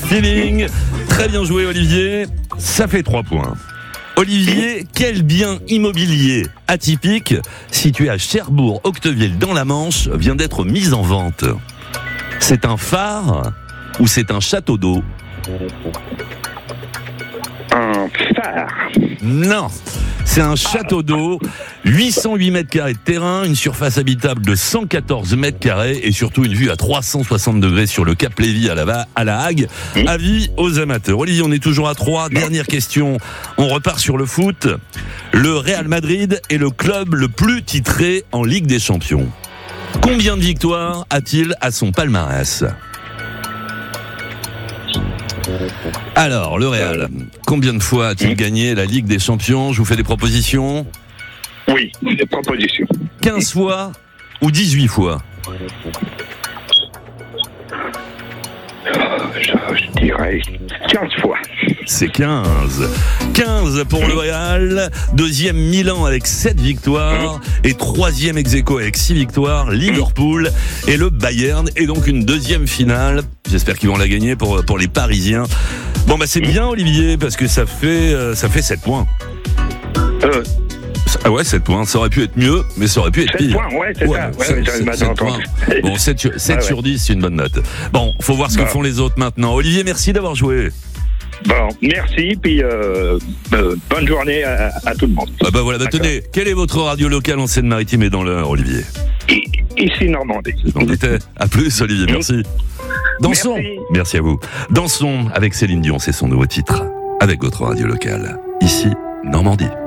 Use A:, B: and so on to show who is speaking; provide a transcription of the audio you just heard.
A: feeling. Très bien joué, Olivier. Ça fait 3 points. Olivier, quel bien immobilier atypique situé à Cherbourg, Octeville, dans la Manche, vient d'être mis en vente? C'est un phare ou c'est un château d'eau?
B: Un phare.
A: Non, c'est un château d'eau, 808 mètres carrés de terrain, une surface habitable de 114 mètres carrés et surtout une vue à 360 degrés sur le Cap Lévy à la Hague. Avis aux amateurs. Olivier, on est toujours à 3. Dernière question. On repart sur le foot. Le Real Madrid est le club le plus titré en Ligue des Champions. Combien de victoires a-t-il à son palmarès ? Alors, le Real, combien de fois a-t-il gagné la Ligue des Champions ? Je vous fais des propositions.
B: Oui, des propositions.
A: 15 fois ou 18 fois ?
B: Je dirais 15 fois.
A: C'est 15. 15 pour le Real. Deuxième Milan avec 7 victoires. Et troisième ex-aequo avec 6 victoires. Liverpool et le Bayern. Et donc une deuxième finale. J'espère qu'ils vont la gagner pour les Parisiens. Bon bah c'est bien, Olivier, parce que ça fait 7 points. Ah ouais, 7 points. Ça aurait pu être mieux, mais ça aurait pu être
B: 7
A: pire.
B: points, ouais, c'est ça. Ouais,
A: 7 points. Bon, 7 sur 10, c'est une bonne note. Bon, faut voir ce que font les autres maintenant. Olivier, merci d'avoir joué.
B: Bon, merci, puis bonne journée à tout le monde.
A: Ah bah voilà, tenez, quelle est votre radio locale en Seine-Maritime et dans l'Eure, Olivier ?
B: Ici, Normandie.
A: À plus, Olivier, merci. Dansons. Merci à vous. Dansons avec Céline Dion, c'est son nouveau titre. Avec votre radio locale. Ici, Normandie.